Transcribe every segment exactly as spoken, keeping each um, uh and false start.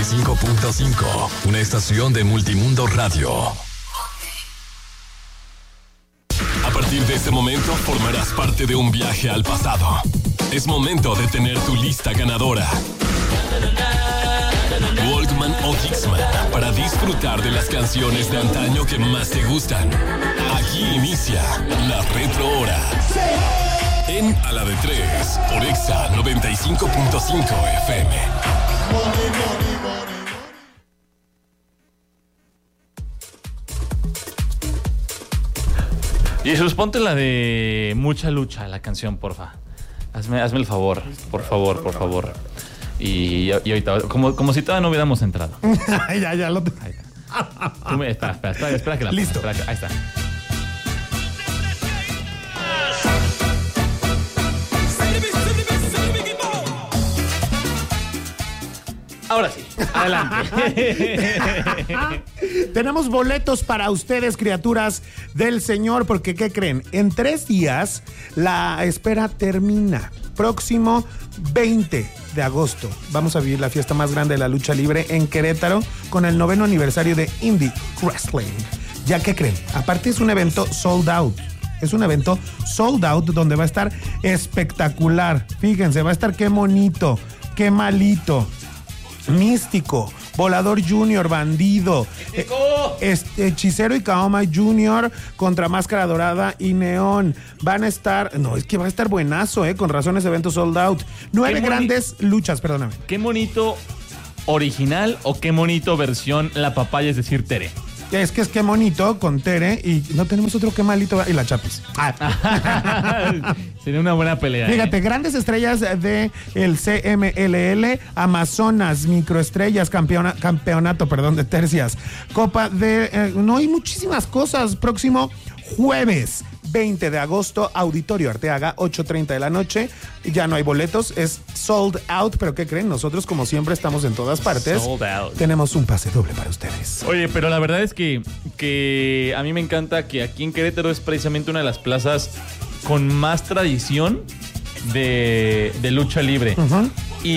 cinco punto cinco, una estación de Multimundo Radio. A partir de este momento formarás parte de un viaje al pasado. Es momento de tener tu lista ganadora. Walkman o Dixman para disfrutar de las canciones de antaño que más te gustan. Aquí inicia la Retro Hora. En A la de Tres, por Exa noventa y cinco punto cinco F M. Jesús, ponte la de Mucha Lucha, la canción, porfa. Hazme, hazme el favor, por favor, por favor. Y, y ahorita, como, como si todavía no hubiéramos entrado. ya, ya lo tengo. Ahí está. Tú me, espera, espera, espera, espera que la Listo. Ponga, espera que, ahí está. Ahora sí, adelante. Tenemos boletos para ustedes, criaturas del Señor, porque ¿qué creen? En tres días la espera termina. Próximo veinte de agosto vamos a vivir la fiesta más grande de la lucha libre en Querétaro con el noveno aniversario de Indie Wrestling. ¿Ya qué creen? Aparte es un evento sold out. Es un evento sold out donde va a estar espectacular. Fíjense, va a estar qué bonito, qué malito. Místico, Volador Junior, Bandido, eh, este, Hechicero y Kaoma Junior contra Máscara Dorada y Neón. Van a estar, no, es que va a estar buenazo, eh, con razón ese evento sold out. Nueve grandes luchas, perdóname. Qué bonito original o qué bonito versión La Papaya, es decir, Tere. Es que es que bonito con Tere y no tenemos otro que malito y la Chapis. Ah. Sería una buena pelea. Fíjate, ¿eh? Grandes estrellas de el C M L L, Amazonas, microestrellas, campeona, campeonato, perdón, de tercias, Copa de, eh, no hay muchísimas cosas. Próximo jueves veinte de agosto, Auditorio Arteaga, ocho treinta de la noche. Ya no hay boletos, es sold out, pero ¿qué creen? Nosotros, como siempre, estamos en todas partes. Sold out. Tenemos un pase doble para ustedes. Oye, pero la verdad es que, que a mí me encanta que aquí en Querétaro es precisamente una de las plazas con más tradición de, de lucha libre. Uh-huh.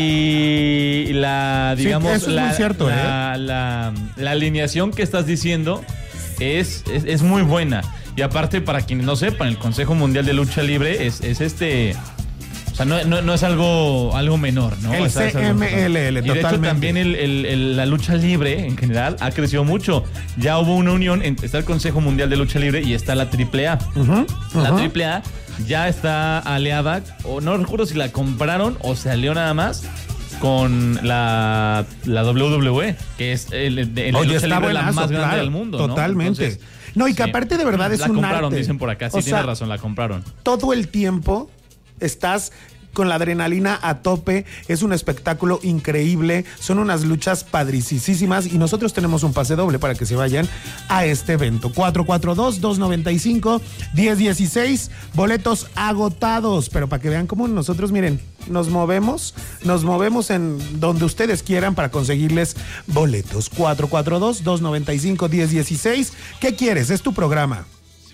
Y la, digamos, sí, eso es la, muy cierto, la, ¿eh? la, la alineación que estás diciendo es, es, es muy buena. Y aparte, para quienes no sepan, el Consejo Mundial de Lucha Libre es, es este... O sea, no, no, no es algo, algo menor, ¿no? El o sea, C M L L, y de totalmente. hecho también el, el, el, la lucha libre en general ha crecido mucho. Ya hubo una unión entre está el Consejo Mundial de Lucha Libre y está la triple A. Uh-huh, uh-huh. La triple A ya está aliada, o no recuerdo si la compraron o se alió nada más con la, la W W E, que es el, el, el Oye, lucha libre buenazo, la más grande claro, del mundo, totalmente. ¿no? Entonces, no, y que sí, aparte de verdad es la un arte. La compraron, dicen por acá. Sí, o tienes sea, razón, la compraron. Todo el tiempo estás con la adrenalina a tope, es un espectáculo increíble, son unas luchas padricísimas y nosotros tenemos un pase doble para que se vayan a este evento. cuatro cuatro dos, dos nueve cinco, uno cero uno seis, boletos agotados, pero para que vean cómo nosotros, miren, nos movemos, nos movemos en donde ustedes quieran para conseguirles boletos. cuatro cuatro dos, dos nueve cinco, uno cero uno seis. ¿Qué quieres? Es tu programa.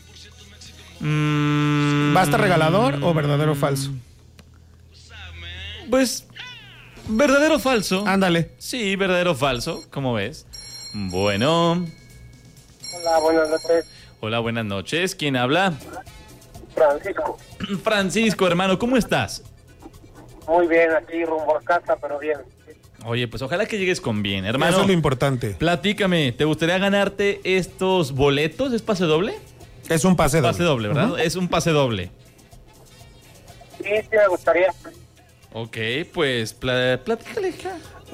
Mm, ¿Va a estar regalador o verdadero o falso? Pues, verdadero o falso. Ándale. Sí, verdadero o falso, ¿cómo ves? Bueno. Hola, buenas noches. Hola, buenas noches. ¿Quién habla? Francisco. Francisco, hermano, ¿cómo estás? Muy bien, aquí rumbo a casa, pero bien. Oye, pues ojalá que llegues con bien, hermano. Eso es lo importante. Platícame, ¿te gustaría ganarte estos boletos? ¿Es pase doble? Es un pase doble. Pase doble, ¿verdad? Uh-huh. Es un pase doble. Sí, sí me gustaría. Ok, pues pl- platícale, hija.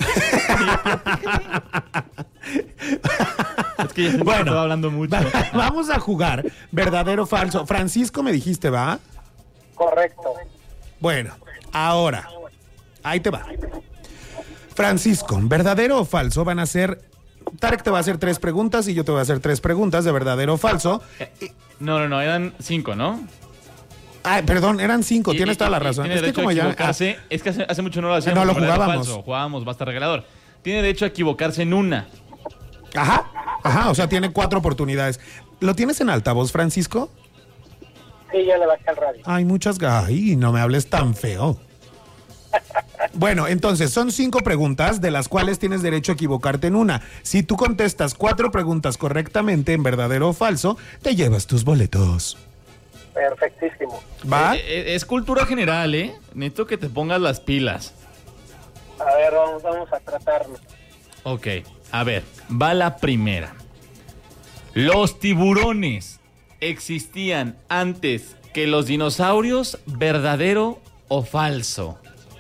Es que ya se me bueno, estaba hablando mucho. Va, vamos a jugar verdadero o falso. Francisco me dijiste, ¿va? Correcto. Bueno, ahora, ahí te va. Francisco, ¿verdadero o falso? Van a ser... Tarek te va a hacer tres preguntas y yo te voy a hacer tres preguntas de verdadero o falso. No, no, no, eran cinco, ¿no? Ah, perdón, eran cinco, y, tienes y, toda la y, razón. Tiene es que como a ya... equivocarse, ah, es que hace, hace mucho no lo hacíamos. No lo jugábamos. Falso, jugábamos Basta Regalador. Tiene derecho a equivocarse en una. Ajá, ajá, o sea, tiene cuatro oportunidades. ¿Lo tienes en altavoz, Francisco? Sí, ya le bajé al radio. Ay, muchas... Ay, no me hables tan feo. Bueno, entonces son cinco preguntas de las cuales tienes derecho a equivocarte en una. Si tú contestas cuatro preguntas correctamente en verdadero o falso, te llevas tus boletos. Perfectísimo. ¿Va? Eh, eh, es cultura general, ¿eh? Necesito que te pongas las pilas. A ver, vamos, vamos a tratarlo. Ok, a ver, va la primera. ¿Los tiburones existían antes que los dinosaurios, verdadero o falso?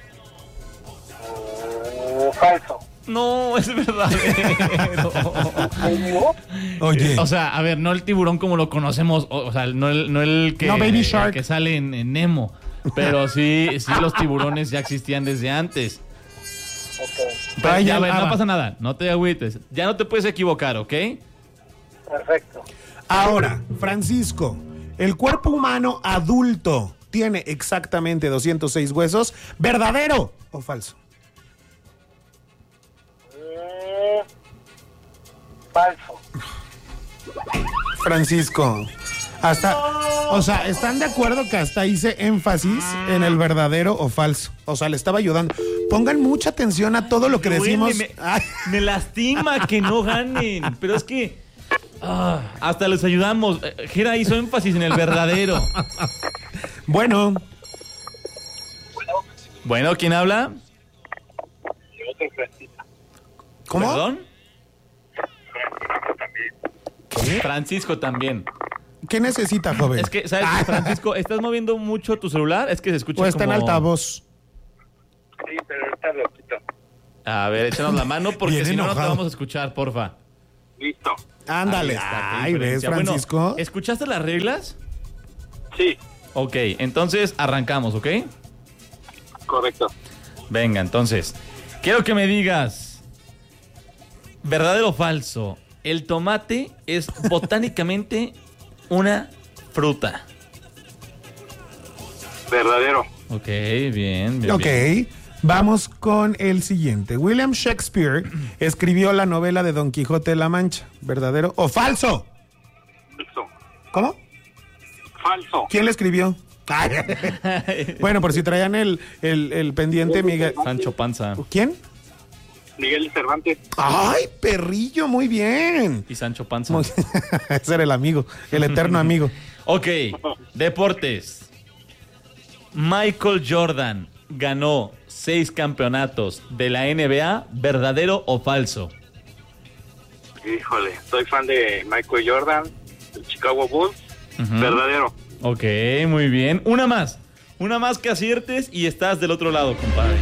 Uh, falso. No, es verdadero. Oye. O sea, a ver, no el tiburón como lo conocemos, o, o sea, no el, no el que, No, Baby Shark. el que sale en, en Nemo, pero sí, sí los tiburones ya existían desde antes. Ok. Pero Ay, ya, ya, a ver, ah, no va. pasa nada, no te agüites. Ya no te puedes equivocar, ¿ok? Perfecto. Ahora, Francisco, el cuerpo humano adulto tiene exactamente doscientos seis huesos, ¿verdadero o falso? Mm, falso. Francisco, hasta, o sea, ¿están de acuerdo que hasta hice énfasis en el verdadero o falso? O sea, le estaba ayudando. Pongan mucha atención a todo lo que Me duele, decimos. Me, Ay, me lastima que no ganen, pero es que ah, hasta les ayudamos. Eh, Jera hizo énfasis en el verdadero. bueno, Bueno, ¿quién habla? ¿cómo? ¿Perdón? Francisco también. ¿Qué necesita, joven? Es que, ¿sabes, Ah, Francisco? ¿Estás moviendo mucho tu celular? Es que se escucha o está como... en altavoz. Sí, pero ahorita lo quito. A ver, échanos la mano porque Bien si no, no te enojado. vamos a escuchar, porfa. Listo. Ándale. Ahí está, qué Ay, ¿ves, diferencia. Francisco? Bueno, ¿escuchaste las reglas? Sí, Ok, entonces arrancamos, ¿ok? correcto. Venga, entonces, quiero que me digas, ¿verdadero o falso? El tomate es botánicamente una fruta. Verdadero. Ok, bien, bien. Ok, bien. vamos con el siguiente. William Shakespeare escribió la novela de Don Quijote de la Mancha. ¿Verdadero o falso? Falso. ¿Cómo? Falso. ¿Quién le escribió? Ay. Bueno, por si traían el, el, el pendiente, Miguel. Sancho Panza ¿Quién? Miguel Cervantes. ¡Ay, perrillo! Muy bien. y Sancho Panza. Muy- Ese era el amigo, el eterno amigo. Ok, deportes. Michael Jordan ganó seis campeonatos de la N B A, ¿verdadero o falso? Híjole, soy fan de Michael Jordan, de Chicago Bulls. Ujú. Verdadero. Ok, muy bien. Una más. Una más que aciertes y estás del otro lado, compadre.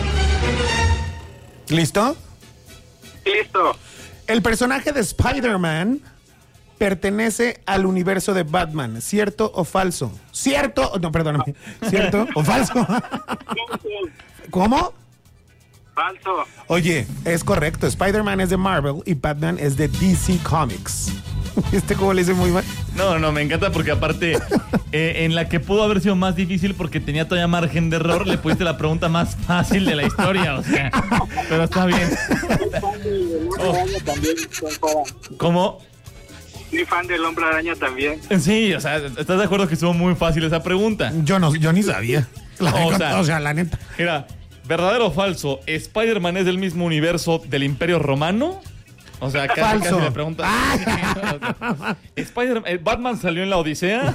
¿Listo? Listo. El personaje de Spider-Man pertenece al universo de Batman, ¿cierto o falso? ¿Cierto? No, perdóname. ¿Cierto o falso? ¿Cómo? Falso. Oye, es correcto. Spider-Man es de Marvel y Batman es de D C Comics. ¿Este cómo le hice muy mal? No, no, me encanta porque aparte, eh, en la que pudo haber sido más difícil porque tenía todavía margen de error, le pusiste la pregunta más fácil de la historia, o sea, pero está bien. Oh. ¿Cómo? Soy fan del Hombre Araña también. Sí, o sea, ¿estás de acuerdo que estuvo muy fácil esa pregunta? Yo no, yo ni sabía. La, O o, sea- sea, la neta. Mira, ¿verdadero o falso? ¿Spider-Man es del mismo universo del Imperio Romano? O sea, casi, Falso. casi le preguntas. Spider eh, ¿Batman salió en la Odisea?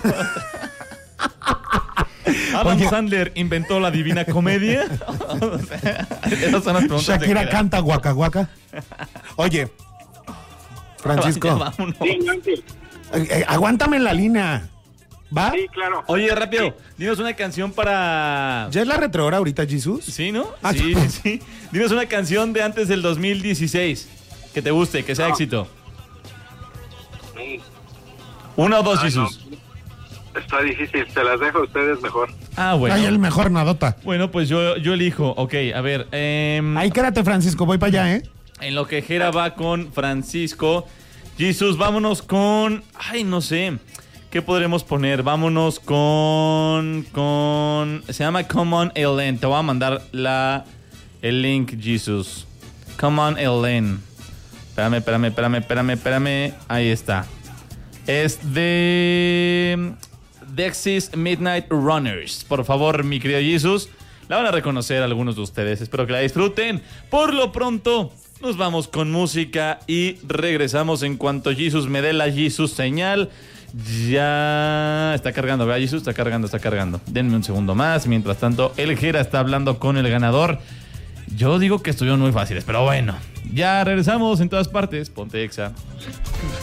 ¿Adam Oye. Sandler inventó la Divina Comedia? O sea, esas son las preguntas de Shakira Jera. canta guaca guaca. Oye, Francisco, Ya, vámonos. Sí, Nancy. eh, eh, aguántame en la línea. ¿Va? Sí, claro. Oye, rápido, dinos una canción para... ¿Ya es la retrohora ahorita, Jesús? ¿Sí, no? Ah, Sí, sí, sí. Dinos una canción de antes del dos mil dieciséis. Que te guste, que sea éxito. Mm, Una o dos, Ay, Jesús. no. Está difícil, se las dejo a ustedes mejor. Ah, bueno. Ay, el mejor nadota. Bueno, pues yo, yo elijo. Ok, a ver. em, Ahí quédate, Francisco, voy para allá, ¿eh? en lo que Jera va con Francisco. Jesús, vámonos con... Ay, no sé. ¿Qué podremos poner? Vámonos con... con... Se llama Come On Ellen. Te voy a mandar la, el link, Jesús. Come On Ellen. Espérame, espérame, espérame, espérame, espérame. Ahí está. Es de... Dexys Midnight Runners. Por favor, mi querido Jesús. La van a reconocer algunos de ustedes. Espero que la disfruten. Por lo pronto, nos vamos con música y regresamos en cuanto Jesus me dé la Jesus señal. Ya está cargando, ¿verdad, Jesus? Está cargando, está cargando. Denme un segundo más. Mientras tanto, el Jera está hablando con el ganador. Yo digo que estuvieron muy fáciles, pero bueno. Ya regresamos en todas partes. Ponte Exa.